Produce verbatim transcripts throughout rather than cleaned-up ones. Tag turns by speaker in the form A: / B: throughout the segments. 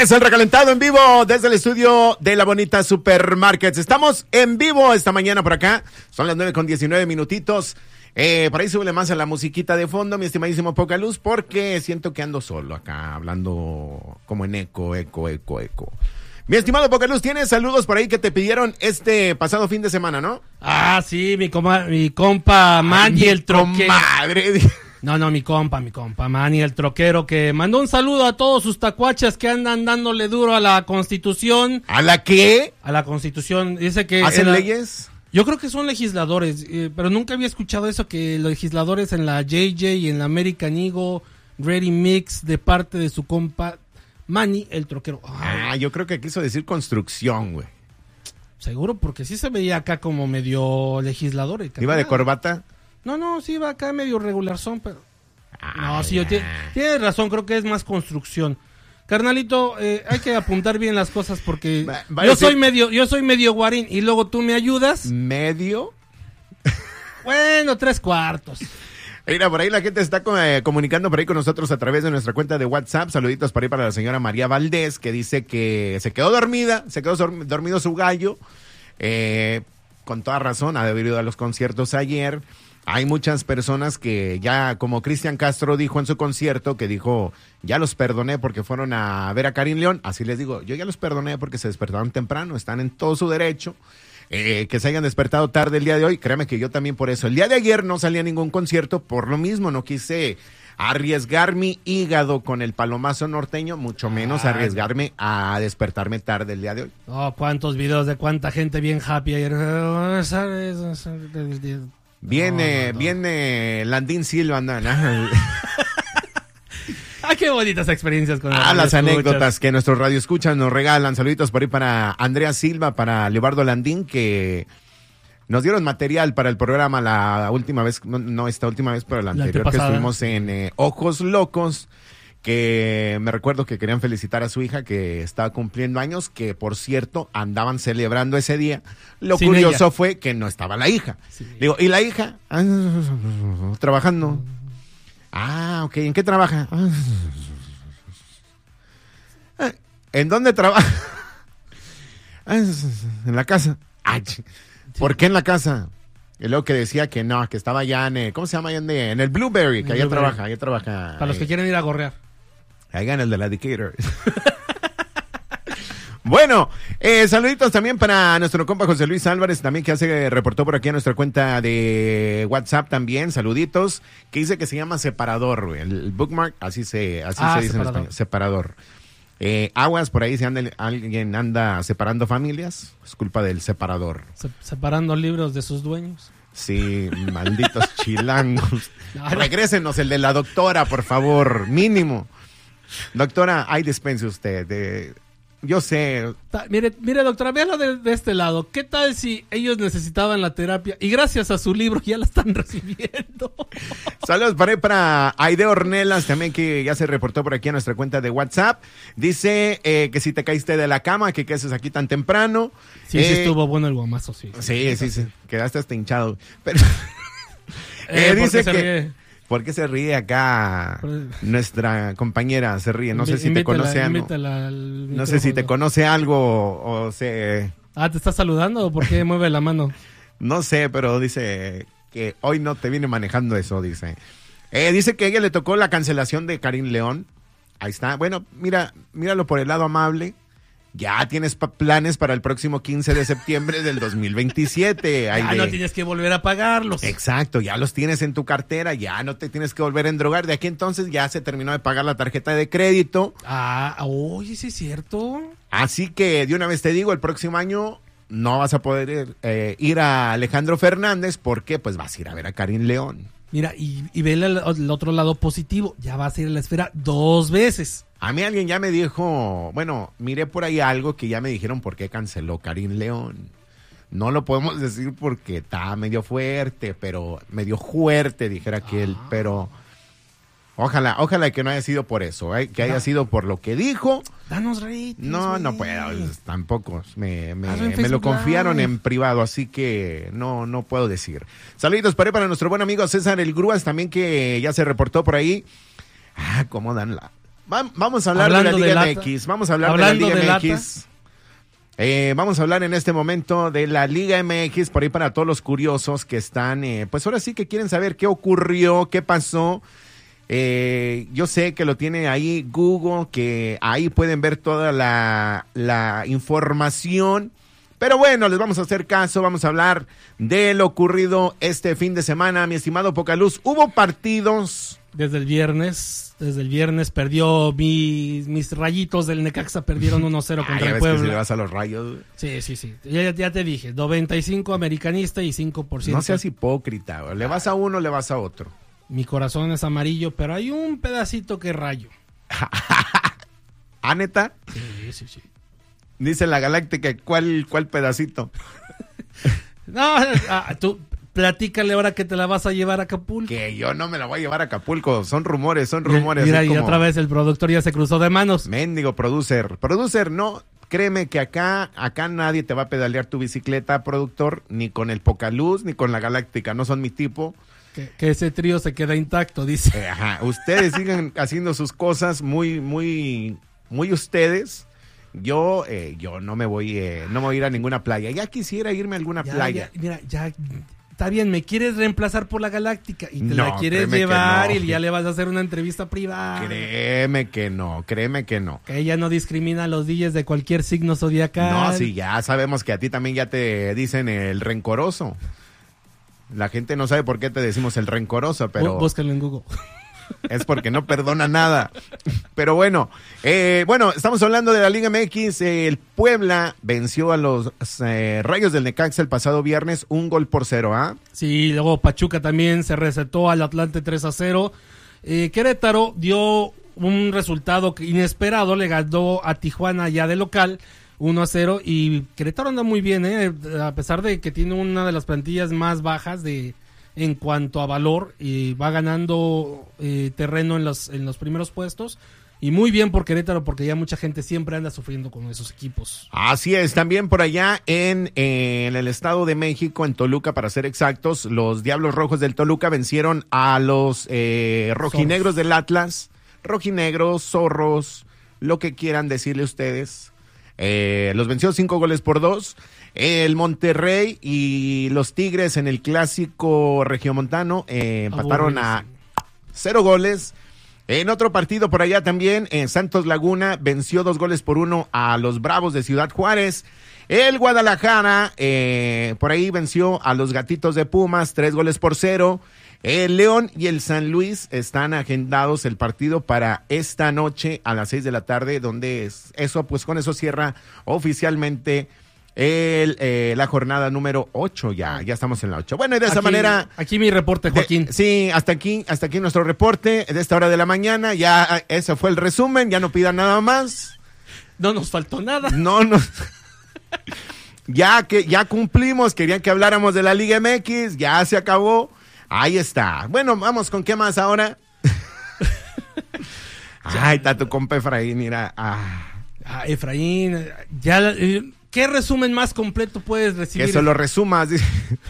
A: Es el recalentado en vivo desde el estudio de La Bonita Supermarkets. Estamos en vivo esta mañana por acá. Son las nueve con diecinueve minutitos. Eh, por ahí súbele más a la musiquita de fondo, mi estimadísimo Poca Luz, porque siento que ando solo acá, hablando como en eco, eco, eco, eco. Mi estimado Poca Luz, ¿tienes saludos por ahí que te pidieron este pasado fin de semana, no?
B: Ah, sí, mi, coma, mi compa Manny, el troquero.
A: Madre.
B: No, no, mi compa, mi compa Manny, el troquero, que mandó un saludo a todos sus tacuachas que andan dándole duro a la Constitución.
A: ¿A la qué?
B: A la Constitución. Dice que...
A: ¿Hacen
B: la...
A: leyes?
B: Yo creo que son legisladores, eh, pero nunca había escuchado eso, que los legisladores en la J J y en la American Eagle Ready Mix de parte de su compa Manny, el troquero. Ay,
A: ah, yo creo que quiso decir construcción, güey.
B: seguro, porque sí se veía acá como medio legislador. El
A: ¿Iba de corbata?
B: No, no, sí iba acá medio regular son, pero...
A: Ah,
B: no, sí, yo tiene, tiene razón, creo que es más construcción. Carnalito, eh, hay que apuntar bien las cosas porque
A: Va, va
B: yo
A: decir...
B: soy medio, yo soy medio guarín y luego tú me ayudas.
A: ¿Medio?
B: Bueno, tres cuartos.
A: Mira, por ahí la gente está eh, comunicando por ahí con nosotros a través de nuestra cuenta de WhatsApp. Saluditos por ahí para la señora María Valdés, que dice que se quedó dormida, se quedó dorm- dormido su gallo. Eh, con toda razón, ha de haber ido a los conciertos ayer. Hay muchas personas que ya, como Cristian Castro dijo en su concierto, que dijo, ya los perdoné porque fueron a ver a Karin León. Así les digo, yo ya los perdoné porque se despertaron temprano, están en todo su derecho. Eh, que se hayan despertado tarde el día de hoy, créame que yo también por eso. El día de ayer no salí a ningún concierto, por lo mismo no quise arriesgar mi hígado con el palomazo norteño, mucho menos
B: Ay.
A: arriesgarme a despertarme tarde el día de hoy.
B: Oh, cuántos videos de cuánta gente bien happy ayer.
A: Viene,
B: No, no, no.
A: viene Landín Silva, andan.
B: Ah, qué bonitas experiencias con
A: Ah, las anécdotas que nuestros radioescuchas nos regalan. Saluditos por ahí para Andrea Silva, para Leobardo Landín, que nos dieron material para el programa la última vez, no, no esta última vez, pero la
B: La
A: anterior que
B: antepasada.
A: estuvimos en eh, Ojos Locos, que me recuerdo que querían felicitar a su hija que estaba cumpliendo años, que por cierto andaban celebrando ese día. Lo
B: Sin
A: curioso
B: ella.
A: fue que no estaba la hija.
B: Sí.
A: Digo, ¿y la hija? Ah, trabajando. Ah, ok, ¿en qué trabaja? Ah, ¿en dónde trabaja? Ah, en la casa. Ay, ¿por qué en la casa? Y luego que decía que no, que estaba allá en el, ¿cómo se llama? Allá en, el, en el Blueberry, que allá
B: Blueberry.
A: trabaja, allá trabaja.
B: Para los que quieren ir a gorrear.
A: Allá en el de la Decatur. Bueno, eh, saluditos también para nuestro compa José Luis Álvarez, también que hace, reportó por aquí a nuestra cuenta de WhatsApp también, saluditos, que dice que se llama separador, güey, el, el bookmark, así se, así
B: Ah,
A: se dice
B: separador.
A: en español, separador. Eh, aguas, por ahí si anda, alguien anda separando familias, es culpa del separador.
B: Se- separando libros de sus dueños.
A: Sí, malditos chilangos.
B: No, no.
A: Regrésenos el de la doctora, por favor, mínimo. Doctora, ahí dispense usted. De, yo sé.
B: Ta- Mire, mire, doctora, véalo de, de este lado. ¿Qué tal si ellos necesitaban la terapia y gracias a su libro ya la están recibiendo?
A: Saludos para, para Aide Ornelas, también que ya se reportó por aquí a nuestra cuenta de WhatsApp. Dice eh, que si te caíste de la cama, que qué haces aquí tan temprano.
B: Sí,
A: Eh,
B: sí estuvo bueno el guamazo, sí.
A: Sí, sí, sí. Quedaste hasta hinchado. Pero,
B: Eh,
A: eh,
B: ¿por
A: dice
B: qué se
A: que.
B: ríe?
A: ¿Por qué se ríe acá?
B: Por-
A: Nuestra compañera se ríe. No sé
B: Invi-
A: si te
B: invítala-
A: conoce algo.
B: invítala al
A: No sé si te
B: micrófono.
A: conoce algo o se.
B: Ah, ¿te está saludando o por qué mueve la mano?
A: No sé, pero dice que hoy no te viene manejando eso, dice. Eh, dice que a ella le tocó la cancelación de Karin León. Ahí está. Bueno, mira, míralo por el lado amable. Ya tienes pa- planes para el próximo quince de septiembre del dos mil veintisiete. Ahí
B: Ah,
A: de-
B: no tienes que volver a pagarlos.
A: Exacto, ya los tienes en tu cartera, ya no te tienes que volver a endrogar. De aquí entonces ya se terminó de pagar la tarjeta de crédito.
B: Ah, oye, sí es cierto.
A: Así que de una vez te digo, el próximo año no vas a poder eh, ir a Alejandro Fernández porque pues vas a ir a ver a Karin León.
B: Mira, y, y ve el, el otro lado positivo. Ya vas a ir a la esfera dos veces.
A: A mí alguien ya me dijo, bueno, miré por ahí algo que ya me dijeron por qué canceló Karin León. No lo podemos decir porque está medio fuerte, pero medio fuerte, dijera aquel,
B: Ah.
A: pero ojalá, ojalá que no haya sido por eso, ¿eh? Que haya
B: Ah.
A: sido por lo que dijo.
B: Danos ratings.
A: No,
B: güey.
A: no puedo, pues, tampoco. Me, me,
B: Hazlo en
A: me lo
B: Facebook
A: confiaron
B: Live.
A: en privado, así que no, no puedo decir. Saluditos para, para nuestro buen amigo César El Grúas, también que ya se reportó por ahí. Ah, cómo dan la, Va- vamos a hablar
B: Hablando
A: de la Liga
B: de
A: M X.
B: lata.
A: Vamos a hablar
B: Hablando
A: de la
B: de
A: Liga
B: lata.
A: M X. Eh, vamos a hablar en este momento de la Liga M X, por ahí para todos los curiosos que están, eh, pues ahora sí que quieren saber qué ocurrió, qué pasó. Eh, yo sé que lo tiene ahí Google, que ahí pueden ver toda la, la información. Pero bueno, les vamos a hacer caso, vamos a hablar de lo ocurrido este fin de semana, mi estimado Pocaluz. Hubo partidos.
B: Desde el viernes, desde el viernes perdió mis, mis rayitos del Necaxa, perdieron uno cero
A: Ah,
B: contra
A: ya
B: el
A: ves que si le
B: Puebla.
A: vas a los Rayos.
B: Sí, sí, sí. Ya, ya te dije, noventa y cinco americanista y cinco por ciento.
A: No seas hipócrita, güey. Le vas a uno, le vas a otro.
B: Mi corazón es amarillo, pero hay un pedacito que rayo.
A: ¿Ah, neta?
B: Sí, sí, sí.
A: Dice la Galáctica, ¿cuál, cuál pedacito?
B: No, ah, tú platícale ahora que te la vas a llevar a Acapulco.
A: Que yo no me la voy a llevar a Acapulco. Son rumores, son
B: Mira,
A: rumores.
B: Mira,
A: así
B: y
A: como
B: otra vez el productor ya se cruzó de manos.
A: mendigo producer. Producer, no, créeme que acá, acá nadie te va a pedalear tu bicicleta, productor, ni con el Pocaluz, ni con la Galáctica. No son mi tipo.
B: Que, que ese trío se queda intacto, dice.
A: Eh, ajá. Ustedes siguen haciendo sus cosas muy, muy, muy ustedes. Yo, eh, yo no me voy, eh, no me voy a ir a ninguna playa. Ya quisiera irme a alguna
B: Ya,
A: playa.
B: ya, mira, ya está bien, me quieres reemplazar por la Galáctica y te
A: No,
B: la quieres
A: créeme que
B: llevar
A: no.
B: y ya le vas a hacer una entrevista privada.
A: Créeme que no, créeme que no.
B: Que ella no discrimina a los D Js de cualquier signo zodiacal.
A: No, sí, ya sabemos que a ti también ya te dicen el rencoroso. La gente no sabe por qué te decimos el rencoroso, pero
B: Bú- Búscalo en Google.
A: es porque no perdona nada. Pero bueno, eh, bueno, estamos hablando de la Liga M X. Eh, el Puebla venció a los eh, Rayos del Necaxa el pasado viernes, un gol por cero, ¿ah?
B: Sí, luego Pachuca también se recetó al Atlante tres a cero. Eh, Querétaro dio un resultado que inesperado, le ganó a Tijuana ya de local uno a cero y Querétaro anda muy bien, ¿eh? A pesar de que tiene una de las plantillas más bajas de en cuanto a valor y va ganando eh, terreno en los, en los primeros puestos. Y muy bien por Querétaro, porque ya mucha gente siempre anda sufriendo con esos equipos.
A: Así es, también por allá en, eh, en el Estado de México, en Toluca para ser exactos, los Diablos Rojos del Toluca vencieron a los eh, rojinegros
B: Zorros.
A: del Atlas, rojinegros, zorros, lo que quieran decirle ustedes. Eh, los venció cinco goles por dos. El Monterrey y los Tigres en el clásico regiomontano eh, empataron a cero goles. En otro partido por allá también, en Santos Laguna venció dos goles por uno a los Bravos de Ciudad Juárez. El Guadalajara eh, por ahí venció a los Gatitos de Pumas, tres goles por cero. El León y el San Luis están agendados el partido para esta noche a las seis de la tarde, donde es, eso, pues con eso cierra oficialmente el, eh, la jornada número ocho, ya, ya estamos en la ocho. Bueno, y de esa
B: Aquí-
A: manera...
B: Aquí mi reporte, Joaquín.
A: De- sí, hasta aquí, hasta aquí nuestro reporte de esta hora de la mañana. Ya, ese fue el resumen, ya no pidan nada más.
B: No nos faltó nada.
A: No, no. Ya que, ya cumplimos, querían que habláramos de la Liga M X, ya se acabó. Ahí está. Bueno, vamos con qué más ahora. Ay, está tu compa Efraín, mira. Ah,
B: Ah, Efraín, ya, eh, ¿qué resumen más completo puedes recibir?
A: que se lo resumas. dice.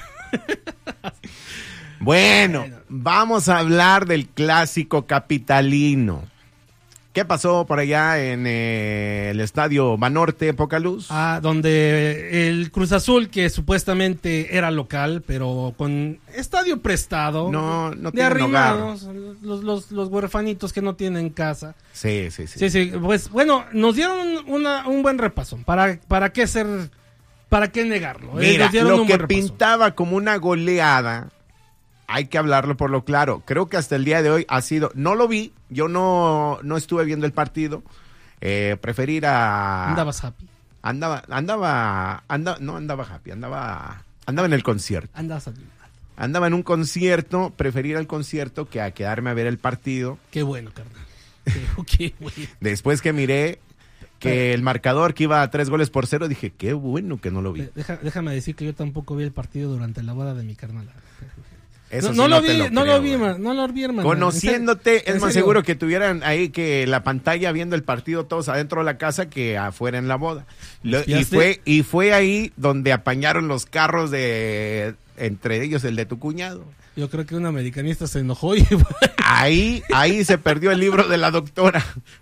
A: Bueno, vamos a hablar del clásico capitalino. ¿Qué pasó por allá en eh, el estadio Banorte, Pocaluz?
B: Ah, donde el Cruz Azul, que supuestamente era local, pero con estadio prestado.
A: No, no
B: de
A: tienen
B: arrimados, los, los, los huerfanitos que no tienen casa.
A: Sí, sí, sí.
B: Sí, sí, pues bueno, nos dieron una, un buen repaso. ¿Para, para qué ser, para qué negarlo? Eh,
A: Mira,
B: nos dieron
A: lo
B: un
A: que
B: buen repaso.
A: pintaba como una goleada, hay que hablarlo por lo claro. Creo que hasta el día de hoy ha sido, no lo vi, yo no, no estuve viendo el partido, eh, preferí ir a...
B: Andabas happy.
A: Andaba, andaba, andaba, no andaba happy, andaba, andaba en el concierto.
B: Andabas happy.
A: Andaba en un concierto, preferí ir al concierto que a quedarme a ver el partido.
B: Qué bueno, carnal. Qué, qué bueno.
A: Después que miré que el marcador que iba a tres goles por cero, dije, qué bueno que no lo vi.
B: Deja- déjame decir que yo tampoco vi el partido durante la boda de mi carnal.
A: Eso
B: no,
A: sí
B: no lo
A: te
B: vi, no
A: creo,
B: lo vi,
A: güey.
B: man, no lo vi, hermano.
A: Conociéndote,
B: En serio,
A: es
B: en
A: más
B: serio.
A: seguro que tuvieran ahí que la pantalla viendo el partido todos adentro de la casa que afuera en la boda. Lo- y
B: ¿Espiaste?
A: fue y fue ahí donde apañaron los carros de entre ellos el de tu cuñado.
B: Yo creo que un americanista se enojó y
A: Ahí ahí se perdió el libro de la doctora.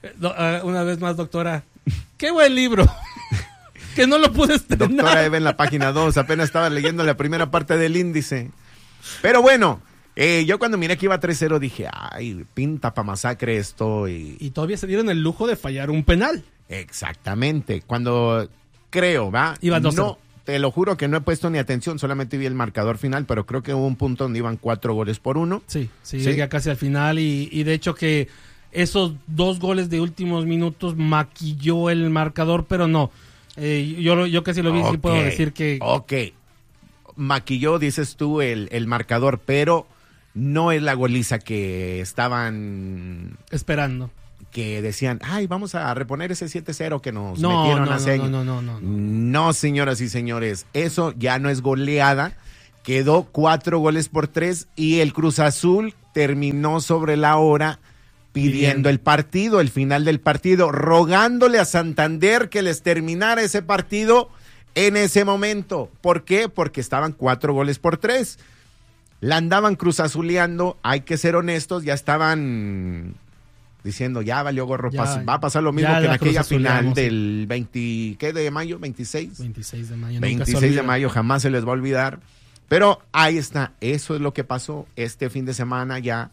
B: Do, uh, una vez más, doctora. ¡Qué buen libro! Que no lo pude estrenar.
A: Doctora Eva en la página dos, apenas estaba leyendo la primera parte del índice. Pero bueno, eh, yo cuando miré que iba tres cero dije, ay, pinta pa' masacre esto. Y...
B: y todavía se dieron el lujo de fallar un penal.
A: Exactamente. Cuando creo, ¿va?
B: Iban dos cero.
A: No, te lo juro que no he puesto ni atención, solamente vi el marcador final, pero creo que hubo un punto donde iban cuatro goles por uno.
B: Sí, sí,
A: ¿Sí?
B: llegué casi al final y, y de hecho que esos dos goles de últimos minutos maquilló el marcador, pero no. Eh, yo, yo que sí lo vi,
A: okay,
B: sí puedo decir que...
A: Ok, maquilló, dices tú, el, el marcador, pero no es la goliza que estaban...
B: esperando.
A: Que decían, ay, vamos a reponer ese siete cero que nos
B: No,
A: metieron
B: no,
A: hace
B: no,
A: años.
B: no, no, no, no.
A: No, señoras y señores, eso ya no es goleada. Quedó cuatro goles por tres y el Cruz Azul terminó sobre la hora pidiendo el partido, el final del partido, rogándole a Santander que les terminara ese partido en ese momento. ¿Por qué? Porque estaban cuatro goles por tres. La andaban Cruz Azuleando, hay que ser honestos, ya estaban diciendo, ya valió gorro,
B: Ya,
A: pas- va a pasar lo mismo
B: ya
A: que en
B: la
A: aquella
B: cruzazuleamos,
A: final
B: sí.
A: del veinte, ¿qué de mayo? ¿veintiséis?
B: veintiséis de mayo. nunca se
A: veintiséis de
B: olvida.
A: mayo, jamás se les va a olvidar. Pero ahí está, eso es lo que pasó este fin de semana ya.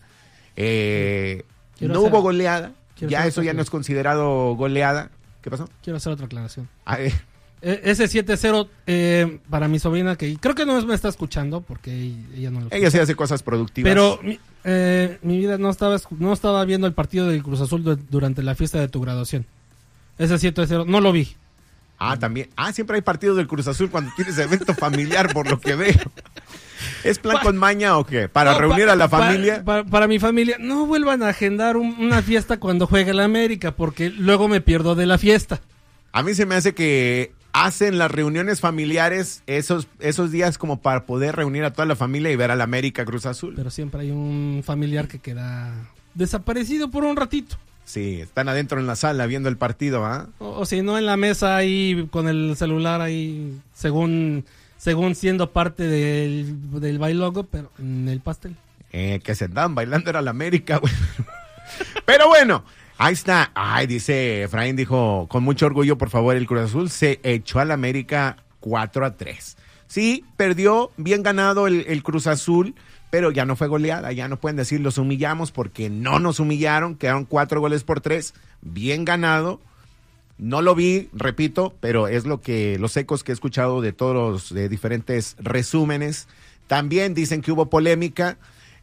A: Eh,
B: Quiero
A: no
B: hacer-
A: hubo goleada,
B: quiero
A: ya
B: hacer
A: eso
B: otra
A: ya no
B: cosa.
A: es considerado goleada. ¿Qué pasó?
B: Quiero hacer otra aclaración.
A: Ah, eh,
B: E- ese siete cero eh, para mi sobrina, que creo que no me está escuchando porque ella no lo
A: ella sí hace cosas productivas.
B: Pero mi, eh, mi vida no estaba escu- no estaba viendo el partido del Cruz Azul du- durante la fiesta de tu graduación. Ese siete cero no lo vi.
A: Ah, también. Ah, siempre hay partidos del Cruz Azul cuando tienes evento familiar, por lo que veo. ¿Es plan
B: Pa-
A: con maña o qué? ¿Para
B: No,
A: reunir
B: pa-
A: a la
B: pa-
A: familia?
B: pa- para mi familia, no vuelvan a agendar un- una fiesta cuando juegue la América, porque luego me pierdo de la fiesta.
A: A mí se me hace que hacen las reuniones familiares esos, esos días como para poder reunir a toda la familia y ver a la América Cruz Azul.
B: Pero siempre hay un familiar que queda desaparecido por un ratito.
A: Sí, están adentro en la sala viendo el partido, ¿ah?
B: O, o si no, en la mesa ahí con el celular ahí, según según siendo parte del, del bailogo, pero en el pastel.
A: Eh, que se andaban bailando era la América, güey. Pero bueno, ahí está. Ay, dice Efraín, dijo, con mucho orgullo, por favor, el Cruz Azul se echó a la América cuatro a tres. Sí, perdió, bien ganado el, el Cruz Azul, pero ya no fue goleada, ya no pueden decir los humillamos porque no nos humillaron, quedaron cuatro goles por tres, bien ganado. No lo vi, repito, pero es lo que los ecos que he escuchado de todos los de diferentes resúmenes. También dicen que hubo polémica,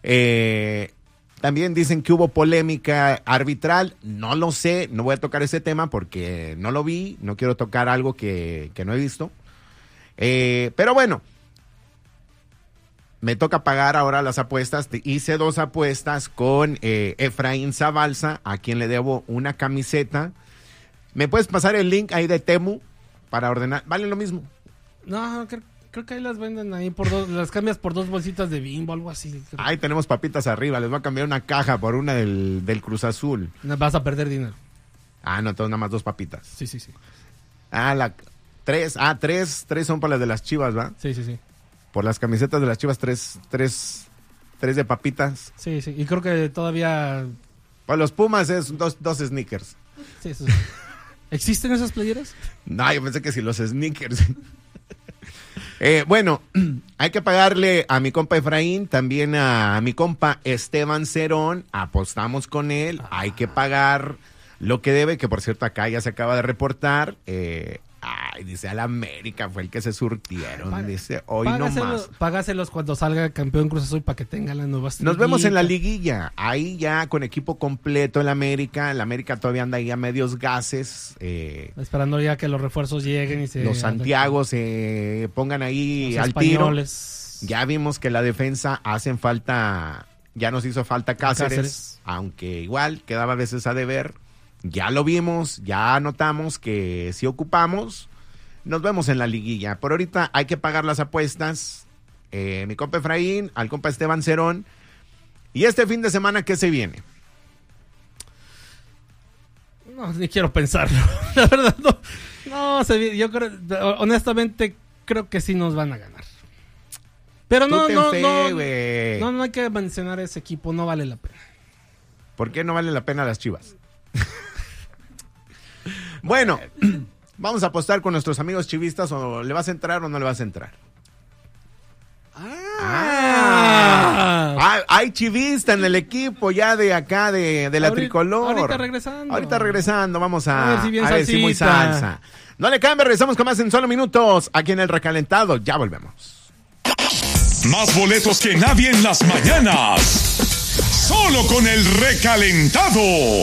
A: eh, también dicen que hubo polémica arbitral, no lo sé, no voy a tocar ese tema porque no lo vi, no quiero tocar algo que, que no he visto. Eh, pero bueno, me toca pagar ahora las apuestas. Hice dos apuestas con eh, Efraín Zabalza, a quien le debo una camiseta. ¿Me puedes pasar el link ahí de Temu para ordenar? Vale lo mismo.
B: No, creo, creo que ahí las venden ahí por dos, las cambias por dos bolsitas de Bimbo, algo así. creo.
A: Ahí tenemos papitas arriba. Les voy a cambiar una caja por una del, del Cruz Azul.
B: Vas a perder dinero.
A: Ah, no, tengo nada más dos papitas.
B: Sí, sí, sí.
A: Ah, la tres. Ah, tres. Tres son para las de las Chivas, ¿va?
B: Sí, sí, sí.
A: Por las camisetas de las Chivas, tres, tres, tres de papitas.
B: Sí, sí. Y creo que todavía...
A: Para los Pumas es dos, dos sneakers.
B: Sí, eso sí. ¿Existen esas playeras?
A: No, yo pensé que si los sneakers. eh, bueno, hay que pagarle a mi compa Efraín, también a mi compa Esteban Cerón. Apostamos con él. Hay que pagar lo que debe, que por cierto acá ya se acaba de reportar. Eh, ay, dice, al América fue el que se surtieron.
B: Paga-
A: dice, hoy no
B: Págaselo-
A: más.
B: Págaselos cuando salga campeón Cruz Azul para que tengan las nuevas.
A: Nos vemos en la
B: estrellitas.
A: liguilla, ahí ya con equipo completo el América. El América todavía anda ahí a medios gases. Eh,
B: Esperando ya que los refuerzos lleguen y se...
A: los Santiago se pongan ahí
B: los
A: al tiro.
B: españoles.
A: Ya vimos que la defensa hacen falta, ya nos hizo falta Cáceres,
B: Cáceres.
A: aunque igual quedaba a veces a deber. Ya lo vimos, ya notamos que si ocupamos, nos vemos en la liguilla. Por ahorita hay que pagar las apuestas. Eh, mi compa Efraín, al compa Esteban Cerón. Y este fin de semana, ¿qué se viene?
B: No, ni quiero pensarlo. La verdad, no. No, se vi- yo creo, honestamente, creo que sí nos van a ganar. Pero no,
A: Tú ten
B: no,
A: fe,
B: no,
A: güey.
B: no, no hay que mencionar ese equipo, no vale la pena.
A: ¿Por qué no vale la pena las Chivas? Bueno, vamos a apostar con nuestros amigos chivistas, o le vas a entrar o no le vas a entrar. Ah, ah, hay chivista en el equipo ya de acá de, de la
B: ahorita,
A: tricolor.
B: Ahorita regresando.
A: Ahorita regresando, vamos a,
B: a ver si bien
A: a ver si muy salsa. No le cambie, regresamos con más en solo minutos aquí en el Recalentado. Ya volvemos.
C: Más boletos que nadie en las mañanas. Solo con el Recalentado.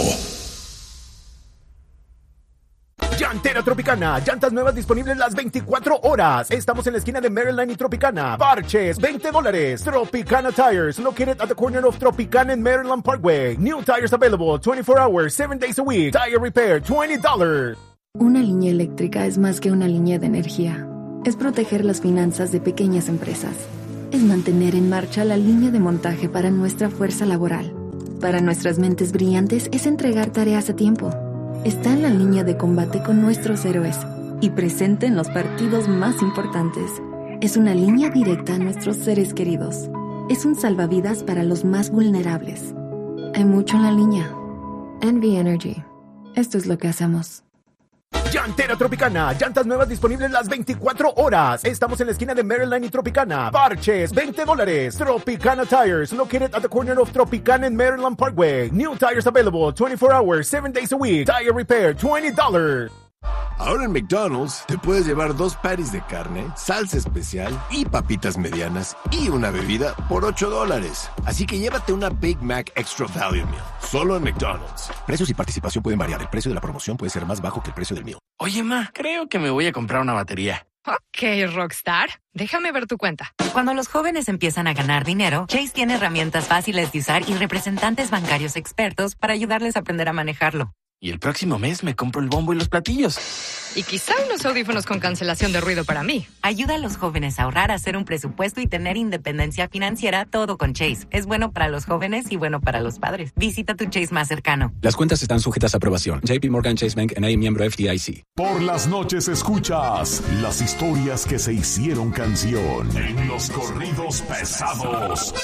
A: Llantera Tropicana, llantas nuevas disponibles las veinticuatro horas. Estamos en la esquina de Maryland y Tropicana. Parches, veinte dólares. Tropicana Tires, located at the corner of Tropicana and Maryland Parkway. New tires available twenty-four hours, seven days a week. Tire repair, twenty dollars.
D: Una línea eléctrica es más que una línea de energía. Es proteger las finanzas de pequeñas empresas. Es mantener en marcha la línea de montaje para nuestra fuerza laboral. Para nuestras mentes brillantes es entregar tareas a tiempo. Está en la línea de combate con nuestros héroes y presente en los partidos más importantes. Es una línea directa a nuestros seres queridos. Es un salvavidas para los más vulnerables. Hay mucho en la línea. Envy Energy. Esto es lo que hacemos.
A: Llantera Tropicana, llantas nuevas disponibles las veinticuatro horas. Estamos en la esquina de Maryland y Tropicana. Parches, veinte dólares. Tropicana Tires, located at the corner of Tropicana and Maryland Parkway. New tires available twenty-four hours, seven days a week. Tire repair, twenty dollars.
E: Ahora en McDonald's te puedes llevar dos patties de carne, salsa especial y papitas medianas y una bebida por ocho dólares. Así que llévate una Big Mac Extra Value Meal, solo en McDonald's. Precios y participación pueden variar. El precio de la promoción puede ser más bajo que el precio del meal.
F: Oye, ma, creo que me voy a comprar una batería.
G: Ok, Rockstar. Déjame ver tu cuenta.
H: Cuando los jóvenes empiezan a ganar dinero, Chase tiene herramientas fáciles de usar y representantes bancarios expertos para ayudarles a aprender a manejarlo.
F: Y el próximo mes me compro el bombo y los platillos.
G: Y quizá unos audífonos con cancelación de ruido para mí.
H: Ayuda a los jóvenes a ahorrar, a hacer un presupuesto y tener independencia financiera, todo con Chase. Es bueno para los jóvenes y bueno para los padres. Visita tu Chase más cercano.
I: Las cuentas están sujetas a aprobación. J P Morgan Chase Bank N A, miembro F D I C.
C: Por las noches escuchas las historias que se hicieron canción en los corridos pesados.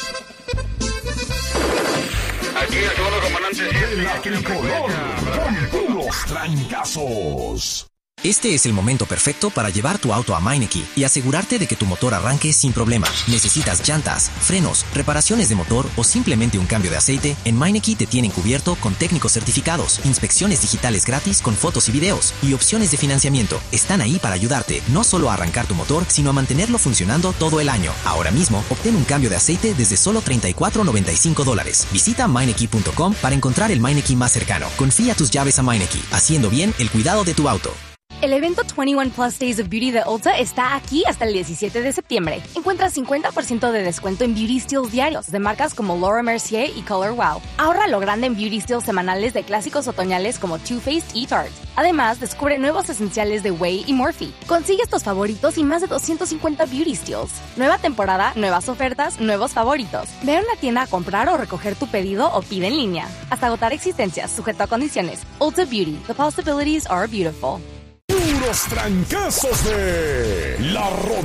J: Aquí el segundo comandante.
C: De la tricolor, con puros trancazos.
K: Este es el momento perfecto para llevar tu auto a Meineke y asegurarte de que tu motor arranque sin problema. ¿Necesitas llantas, frenos, reparaciones de motor o simplemente un cambio de aceite? En Meineke te tienen cubierto con técnicos certificados, inspecciones digitales gratis con fotos y videos y opciones de financiamiento. Están ahí para ayudarte, no solo a arrancar tu motor, sino a mantenerlo funcionando todo el año. Ahora mismo, obtén un cambio de aceite desde solo treinta y cuatro noventa y cinco dólares. Visita Meineke punto com para encontrar el Meineke más cercano. Confía tus llaves a Meineke, haciendo bien el cuidado de tu auto.
L: El evento veintiuno Plus Days of Beauty de Ulta está aquí hasta el diecisiete de septiembre. Encuentra cincuenta por ciento de descuento en beauty steals diarios de marcas como Laura Mercier y Color Wow. Ahorra lo grande en beauty steals semanales de clásicos otoñales como Too Faced y Tarte. Además, descubre nuevos esenciales de Way y Morphe. Consigue estos favoritos y más de doscientos cincuenta beauty steals. Nueva temporada, nuevas ofertas, nuevos favoritos. Ve a una tienda a comprar o recoger tu pedido o pide en línea. Hasta agotar existencias, sujeto a condiciones. Ulta Beauty. The possibilities are beautiful.
C: Puros trancazos de La Rodilla.